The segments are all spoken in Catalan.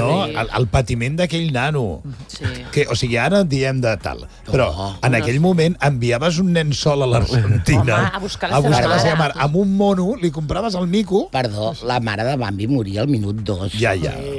no? El patiment d'aquell nano. Que, o sigui, ara diem de tal. Però en aquell moment enviaves un nen sol a l'Argentina a buscar la seva mare. Amb un mono li compraves el mico. Perdó, la mare de Bambi moria al minut 2. Ja.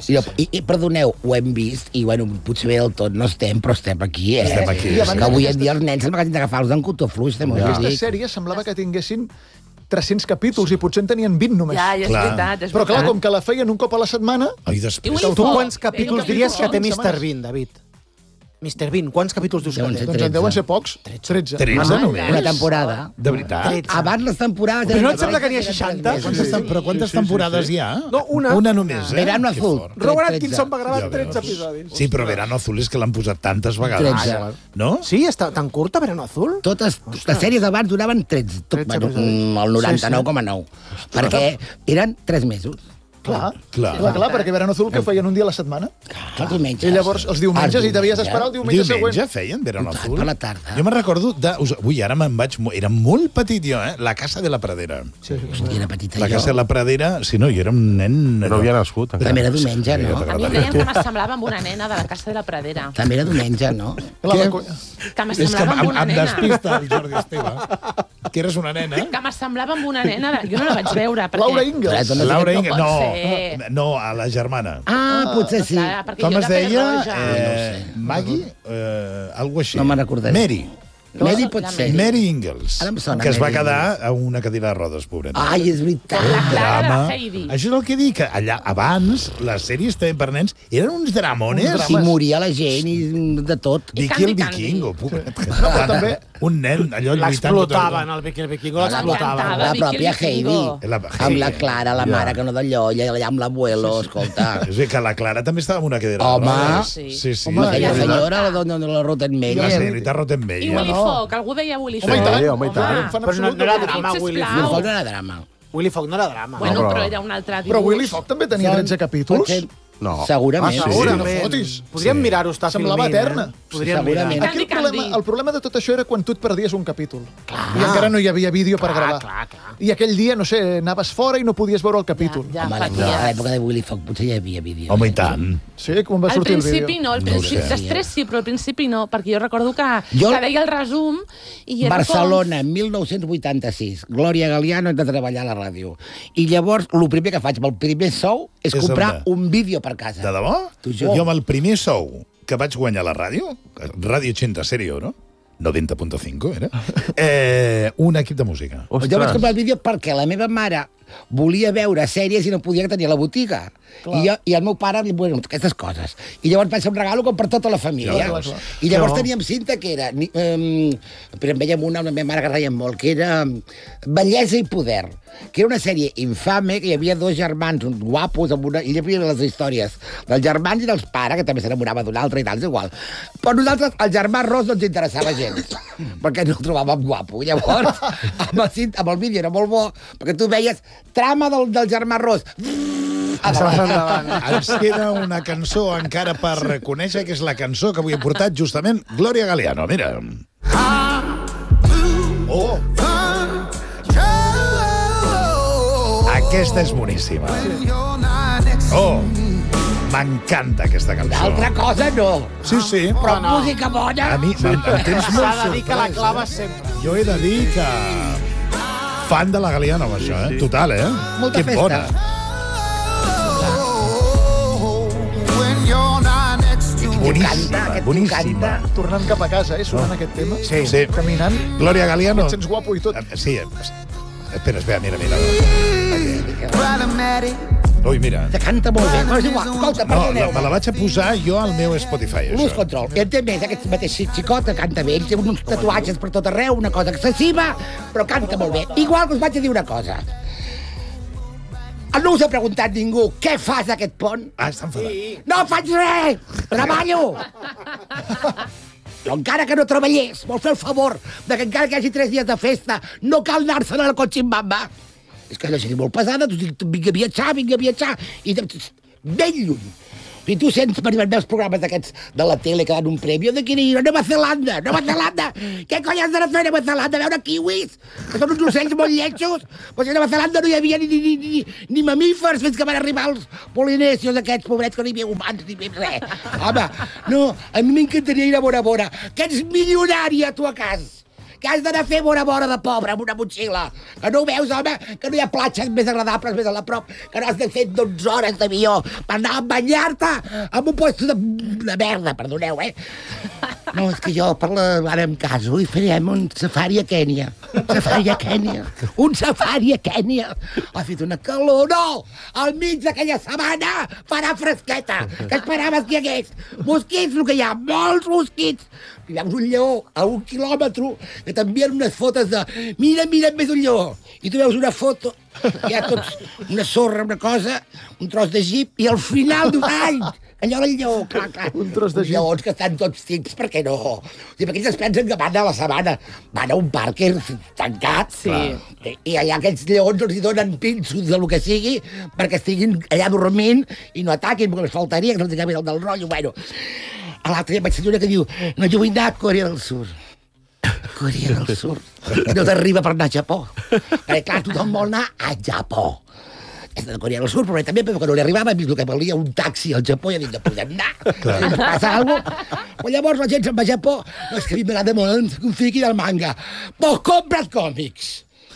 I perdoneu, ho hem vist, i bueno, potser bé del tot no estem, però estem aquí, Estem aquí. Que avui en dia els nens sembla que hagin d'agafar-los d'en cotó fluix. Aquesta sèrie semblava que tinguessin 300 capítols i potser en tenien 20 només. Ja, és veritat. Però clar, com que la feien un cop a la setmana... Tu quants capítols diries que té Mr. Bean, David? Mr. Bean, quants capítols dius que té? Doncs en deuen ser pocs. 13. 13 només? Una temporada. De veritat? Abans les temporades... Però no et sembla que n'hi ha 60? Però quantes temporades hi ha? No, una. Una només, Verano Azul. Robert Atkinson va gravar 13 episodis. Sí, però Verano Azul és que l'han posat tantes vegades. 13. No? Sí, està tan curta, Verano Azul? Totes les sèries d'abans duraven 13. El 99,9. Perquè eren 3 mesos. Clar, perquè Verano Azul que feien un dia a la setmana. Clar, diumenges. I llavors els diumenges i t'havies d'esperar el diumenge següent. Diumenge feien Verano Azul? Per la tarda. Jo me'n recordo de... Ui, ara me'n vaig... Era molt petit jo, La Casa de la Pradera. Hòstia, era petita jo. La Casa de la Pradera... Si no, jo era un nen... No havia nascut. També era diumenge, no? A mi em deien que m'assemblava amb una nena de la Casa de la Pradera. També era diumenge, no? Que m'assemblava amb una em nena. despista el Jordi Esteve. Que eres una nena. Que m'assemblava amb una nena. Jo no la vaig veure. Laura Ingalls. Laura Ingalls. No. No, a la germana. Ah, potser sí. Com es deia? Maggie? Algo així. No me'n recordaré. Mary. Mary pot ser. Mary Ingalls. Ara em sona Que es va Mary quedar a una cadira de rodes, pobreta. Ai, és veritat. La Clara Drama. de Heidi. Això és el que dic, que allà, abans, les sèries també per nens eren uns dramones. I moria la gent i de tot. Vicky el Vikingo, pobret. També un nen, allò lluitant... L'explotaven, el Vicky el Vikingo l'explotaven. La pròpia Heidi. Amb la Clara, la mare que no d'allò, i allà amb l'abuelo, escolta. És a dir, que la Clara també estava en una cadira de Home. rodes. Sí. Aquella senyora, la dona de la Rottenmeier. La senyorita I Rottenmeier. Willy Fogg, algú deia Willy Fogg. Home, i tant. Però no era drama, Willy No Fogg. era drama. Willy Fogg no era drama. Bueno, però era un altre dibuix. Però Willy Fogg també tenia 13 capítols. No. Segurament. No fotis. Podríem mirar-ho, està Semblava eterna. Podríem mirar. Segurament. Aquí el problema de tot això era quan tu et perdies un capítol. I encara no hi havia vídeo per gravar. Clar. I aquell dia, no sé, anaves fora i no podies veure el capítol. Ja, Home, paties. a l'època de Willy Fogg potser hi havia vídeo. Home, i tant. Sí, com va Al sortir el principi vídeo. no, al principi, després sí, però al principi no, perquè jo recordo que deia el resum i era Barcelona, 1986. Glòria Galiano de treballar a la ràdio. I llavors, el primer que faig amb el primer sou és comprar un vídeo per casa. De debò? T'ho juro. Jo amb el primer sou que vaig guanyar a la ràdio, Ràdio 80 Serio, no? 90.5 era? Un equip de música. Jo vaig comprar el vídeo perquè la meva mare volia veure sèries i no podia tenir a la botiga. I el meu pare, bueno, aquestes coses. I llavors vaig fer un regalo com per tota la família. I llavors teníem cinta que era... Però en veiem una meva mare que reiem molt, que era Bellesa i poder, que era una sèrie infame, que hi havia dos germans guapos, i hi havia les històries dels germans i dels pares, que també s'enamorava d'un altre i tal, és igual. Però nosaltres, el germà Ros, no ens interessava gens, perquè no el trobàvem guapo. Llavors, amb el vídeo era molt bo, perquè tu veies trama del germà Ros. Ens queda una cançó encara per reconèixer, que és la cançó que avui he portat justament Glòria Galiano. Mira. Oh! Aquesta és boníssima. Oh! M'encanta aquesta cançó. D'altra cosa no. Sí. Però música bona. A mi em tens molt S'ha de dir que la sorprès. clava sempre. Jo he de dir que... Fan de la Galiano, amb això, Total, Molta que festa. bona. Boníssima. Tornant cap a casa, sonant aquest tema. Sí. Caminant. Glòria Galiano. Et sents guapo i tot. Sí. Espera, mira. Ui, mira. Te canta molt bé. Però és igual, escolta, No, perdoneu. me la vaig a posar jo al meu Spotify, Luz això. Control. I té més, aquest mateix xicot que canta bé. Ell té uns tatuatges per tot arreu, una cosa excessiva, però canta molt bé. Igual que us vaig a dir una cosa. No us ha preguntat ningú què fas aquest pont? Està enfadat. No faig res! Treballo! Però encara que no treballés, vol fer el favor de que encara que hi hagi 3 dies de festa, no cal anar-se'n a la Cochimbamba. És que la gent és molt pesada, tu dius, vinga a viatjar, i ben lluny. Si tu sents per veure els programes d'aquests de la tele que dan un premi, de quina ir a Nova Zelanda, Nova Zelanda! Què cony has d'anar a fer a Nova Zelanda? A veure kiwis, que són uns ocells molt lletjos. Pues a Nova Zelanda no hi havia ni mamífers fins que van arribar els polinesios aquests, pobrets, que no hi havia humans ni res. Home, no, a mi m'encantaria ir a Bora Bora, que ets milionària, tu a casa. Que has d'anar a fer Bora Bora de pobre amb una motxilla. Que no ho veus, home? Que no hi ha platges més agradables més a la prop. Que no has de fer 12 hores d'avió per anar a banyar-te amb un puesto de merda, perdoneu, No, és que jo, ara em caso i farem un safari a Kènia. Un safari a Kènia. Ha fet una calor, no! Al mig d'aquella sabana farà fresqueta. Que esperaves que hi hagués? Mosquits, el que hi ha, molts mosquits. I veus un lleó a 1 quilòmetre que t'envien unes fotos de mira més un lleó. I tu veus una foto, hi ha tots una sorra, una cosa, un tros de jeep, i al final dius, ai, allò del lleó, clar. Un tros de jeep. Lleons que estan tots tips, per què no? O sigui, perquè ells es pensen que van a la sabana, van a un parc tancat, i allà aquests lleons els hi donen pinços de lo que sigui perquè estiguin allà dormint i no ataquin, perquè els faltaria que no els acabin el del rotllo, bueno. A l'altre dia vaig sentir una que diu no, jo vull anar a Corea del Sur. Corea del Sur. I no t'arriba per anar a Japó. Perquè, clar, tothom vol anar a Japó. És de Corea del Sur, però també perquè no li arribava, hem vist que valia un taxi al Japó i ha dit, no podem anar. Ens passa alguna cosa. Però llavors la gent se'n va a Japó. No, és que a mi m'agrada molt un friki del manga. Pues compra't còmics.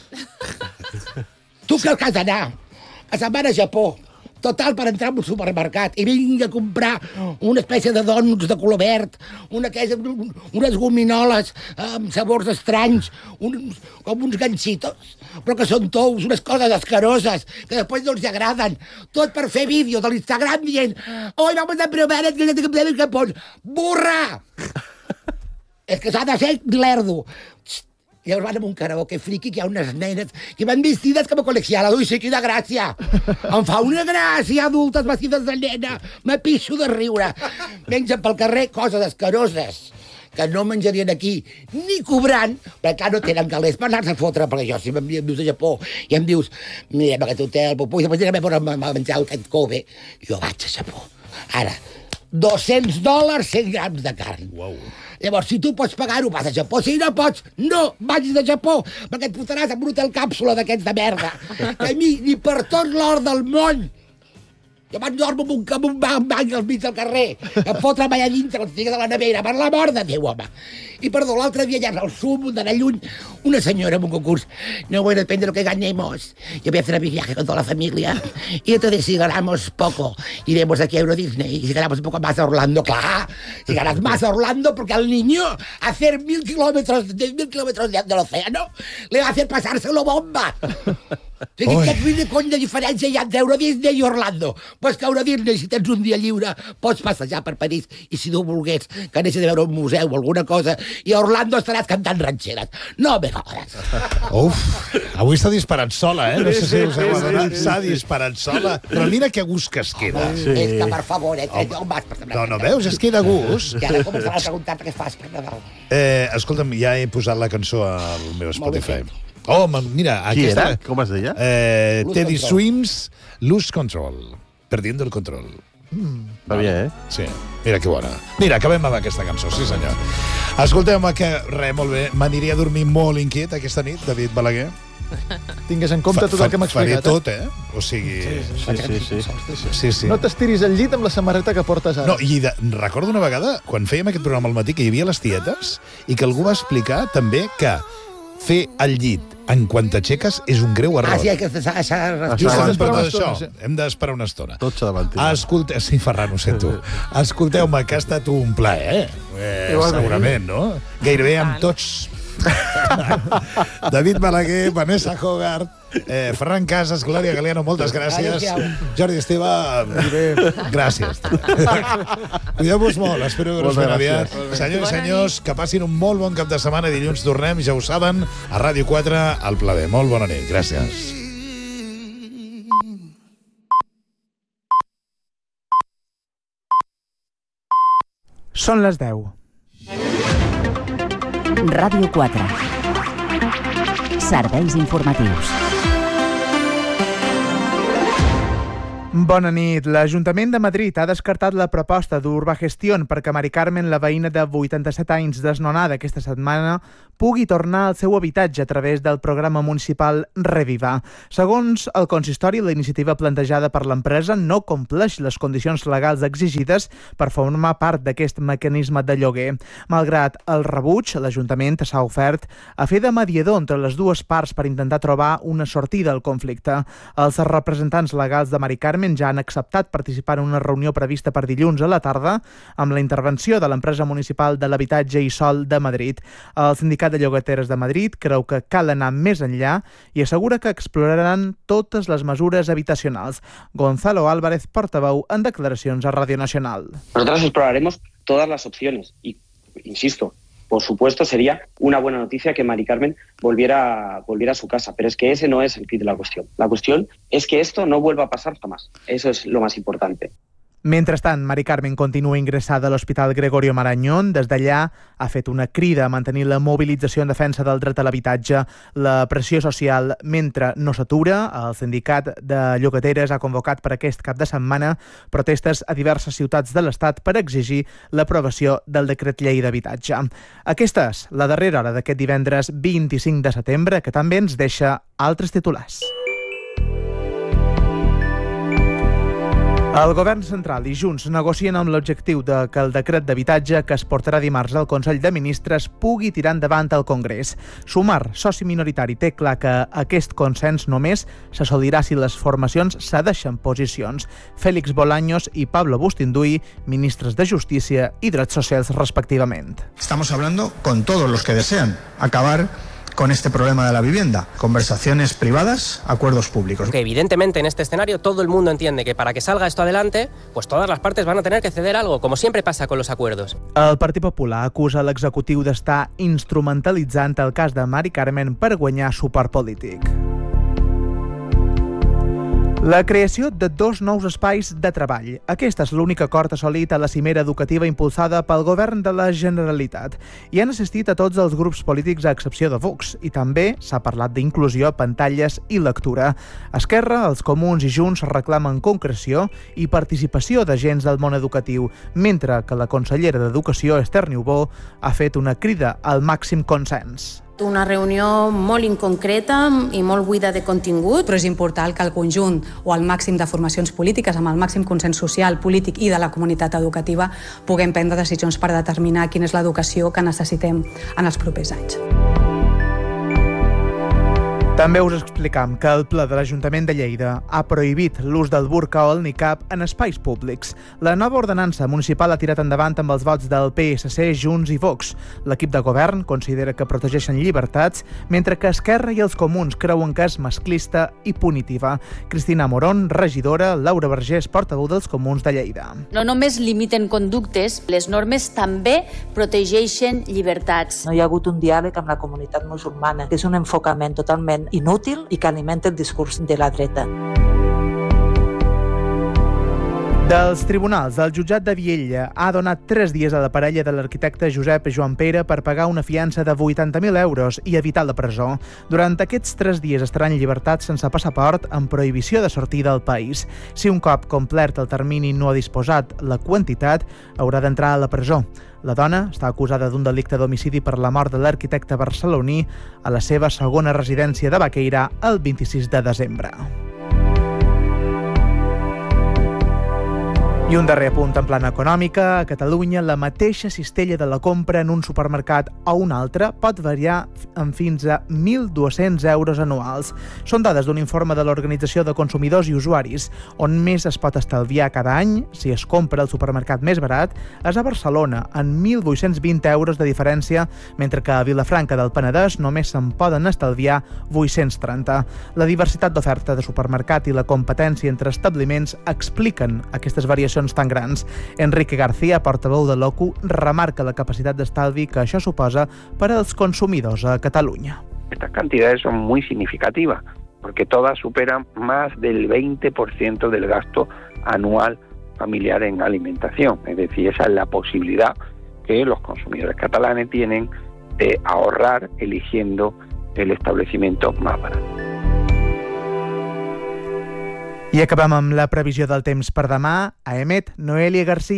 Tu que has d'anar? Que se'n van a Japó. Total, per entrar en un supermercat i vinc a comprar una espècie de dònuts de color verd, unes gominoles amb sabors estranys, com uns ganxitos, però que són tous, unes coses escaroses, que després no els agraden. Tot per fer vídeos a l'Instagram dient «Hoy vamos a probar el que Japón». Burra! És que s'ha de ser lerdo. I llavors van amb un karaoke friki que hi ha unes nenes que van vestides com a col·legiales. Ui, sí, quina gràcia! Em fa una gràcia, adultes vestides de nena. M'apixo de riure. Mengen pel carrer coses escaroses que no menjarien aquí ni cobrant, perquè clar, no tenen calés per anar-se a fotre, perquè jo, si em dius a Japó i em dius, mirem aquest hotel, i després anirem a menjar aquest Kobe, jo vaig a Japó. Ara, $200, 100 grams de carn. Uau. Llavors, si tu pots pagar-ho, vas a Japó. Si no pots, no vagis a Japó, perquè et fotràs en un hotel càpsula d'aquests de merda. Que a mi, ni per tot l'or del món. Jo vaig dormir amb un banc al mig del carrer, que em fotre allà dintre, els tinc de la nevera, per la mort de Déu, home. I perdó, l'altre dia allà al sum, d'anar lluny, una senyora en un concurs, no bueno, depende de lo que ganemos. Yo voy a hacer mi viaje con toda la familia, y entonces si ganamos poco, iremos aquí a Euro Disney, y si ganamos un poco más a Orlando, claro, si ganas más a Orlando, porque al niño hacer 1000 kilómetros del océano, le va a hacer pasárselo bomba. T'he dit que quina cony de diferència hi ha entre Euro Disney i Orlando. Pues que Euro Disney, si tens un dia lliure, pots passejar per París, i si tu volgués que anessis a veure un museu o alguna cosa, i a Orlando estaràs cantant ranxeres. No me jodes. Uf, avui s'ha disparat sola, No sé si us heu adonat. S'ha disparat sola. Però mira que gust que es queda. És que, per favor, on vas per Nadal? No, veus? Es queda a gust. I ara començarà a preguntar-te què fas per Nadal. Escolta'm, ja he posat la cançó al meu Spotify. Oh, mira, qui aquesta... era? Com es deia? Teddy Swims, Lose Control. Perdiendo el control. Va bé, Sí, mira que bona. Mira, acabem amb aquesta cançó, sí senyor. Escolteu, que res, molt bé. M'aniria a dormir molt inquiet aquesta nit, David Balaguer. Tingues en compte tot el que m'ha explicat. Faré tot, O sigui... Sí. No t'estiris al llit amb la samarreta que portes ara. No, i recordo una vegada, quan fèiem aquest programa al matí, que hi havia les tietes, i que algú va explicar també que fer el llit en quan t'aixeques és un greu error. Sí, que s'ha hem d'esperar una estona. Tot s'ha de mantenir. Sí, Ferran, ho sento. Escolteu-me, que ha estat un plaer, segurament, no? Gairebé amb tots. David Balaguer, Vanessa Hogarth, Ferran Casas, Glòria Galeano, moltes gràcies. Jordi Esteve, gràcies. Cuideu-vos molt, espero que us ben aviat. Senyors i senyors, que passin un molt bon cap de setmana. Dilluns tornem, ja ho saben, a Ràdio 4, al Pla B. Molt bona nit, gràcies. Són les 10. Ràdio 4. Serveis informatius. Bona nit. L'Ajuntament de Madrid ha descartat la proposta d'Urbagestión perquè Mari Carmen, la veïna de 87 anys desnonada aquesta setmana, pugui tornar al seu habitatge a través del programa municipal Reviva. Segons el consistori, la iniciativa plantejada per l'empresa no compleix les condicions legals exigides per formar part d'aquest mecanisme de lloguer. Malgrat el rebuig, l'Ajuntament s'ha ofert a fer de mediador entre les dues parts per intentar trobar una sortida al conflicte. Els representants legals de Mari Carmen ja han acceptat participar en una reunió prevista per dilluns a la tarda amb la intervenció de l'empresa municipal de l'habitatge i sòl de Madrid. El Sindicat de Llogateres de Madrid creu que cal anar més enllà i assegura que exploraran totes les mesures habitacionals. Gonzalo Álvarez, portaveu en declaracions a Radio Nacional. Nosotros exploraremos todas las opciones y, insisto, por supuesto, sería una buena noticia que Mari Carmen volviera a su casa, pero es que ese no es el quid de la cuestión. La cuestión es que esto no vuelva a pasar jamás. Eso es lo más importante. Mentrestant, Mari Carmen continua ingressada a l'Hospital Gregorio Marañón. Des d'allà ha fet una crida a mantenir la mobilització en defensa del dret a l'habitatge. La pressió social, mentre no s'atura, el sindicat de llogateres ha convocat per aquest cap de setmana protestes a diverses ciutats de l'Estat per exigir l'aprovació del decret llei d'habitatge. Aquesta és la darrera hora d'aquest divendres 25 de setembre, que també ens deixa altres titulars. El Govern Central i Junts negocien amb l'objectiu que el decret d'habitatge que es portarà dimarts al Consell de Ministres pugui tirar endavant al Congrés. Sumar, soci minoritari, té clar que aquest consens només s'assolirà si les formacions cedeixen posicions. Félix Bolaños i Pablo Bustinduy, ministres de Justícia i Drets Socials respectivament. Estamos hablando con todos los que desean acabar con este problema de la vivienda. Conversaciones privadas, acuerdos públicos. Que evidentemente en este escenario todo el mundo entiende que para que salga esto adelante, pues todas las partes van a tener que ceder algo, como siempre pasa con los acuerdos. El Partit Popular acusa l'executiu d'estar instrumentalitzant el cas de Mari Carmen per guanyar suport polític. La creació de 2 nous espais de treball. Aquest és l'únic acord assolit a la cimera educativa impulsada pel Govern de la Generalitat. Hi han assistit a tots els grups polítics a excepció de Vox i també s'ha parlat d'inclusió, pantalles i lectura. Esquerra, els Comuns i Junts reclamen concreció i participació d'agents del món educatiu, mentre que la consellera d'Educació, Esther Niubó, ha fet una crida al màxim consens. Una reunió molt inconcreta i molt buida de contingut. Però és important que el conjunt o el màxim de formacions polítiques, amb el màxim consens social, polític i de la comunitat educativa, puguem prendre decisions per determinar quina és l'educació que necessitem en els propers anys. També us explicam que el ple de l'Ajuntament de Lleida ha prohibit l'ús del burca o el niqab en espais públics. La nova ordenança municipal ha tirat endavant amb els vots del PSC, Junts i Vox. L'equip de govern considera que protegeixen llibertats, mentre que Esquerra i els Comuns creuen que és masclista i punitiva. Cristina Morón, regidora, Laura Vergés, portaveu dels Comuns de Lleida. No només limiten conductes, les normes també protegeixen llibertats. No hi ha hagut un diàleg amb la comunitat musulmana, que és un enfocament totalment inútil i que alimenta el discurs de la dreta. Dels tribunals, el jutjat de Viella ha donat 3 dies a la parella de l'arquitecte Josep Joan Pere per pagar una fiança de 80.000 euros i evitar la presó. Durant aquests 3 dies estaran en llibertat sense passaport amb prohibició de sortir del país. Si un cop complert el termini no ha disposat la quantitat, haurà d'entrar a la presó. La dona està acusada d'un delicte d'homicidi per la mort de l'arquitecte barceloní a la seva segona residència de Baqueira el 26 de desembre. I un darrer apunt en plana econòmica. A Catalunya, la mateixa cistella de la compra en un supermercat o un altre pot variar en fins a 1.200 euros anuals. Són dades d'un informe de l'Organització de Consumidors i Usuaris, on més es pot estalviar cada any, si es compra al supermercat més barat, és a Barcelona, en 1.820 euros de diferència, mentre que a Vilafranca del Penedès només se'n poden estalviar 830. La diversitat d'oferta de supermercat i la competència entre establiments expliquen aquestes variacions tan grans. Enrique García, portaveu de l'OCU, remarca la capacitat d'estalvi que això suposa per als consumidors a Cataluña. Estas cantidades son muy significativas, porque todas superan más del 20% del gasto anual familiar en alimentación. Es decir, esa es la posibilidad que los consumidores catalanes tienen de ahorrar eligiendo el establecimiento más barato. I acabem amb la previsió del temps per demà. A Emet, Noelia Garcia.